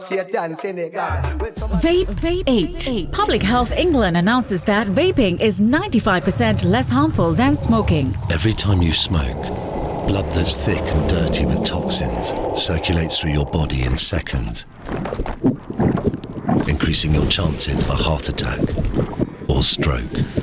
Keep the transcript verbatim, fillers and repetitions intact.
Vape, vape eight. eight. Public Health England announces that vaping is ninety-five percent less harmful than smoking. Every time you smoke, blood that's thick and dirty with toxins circulates through your body in seconds, increasing your chances of a heart attack or stroke.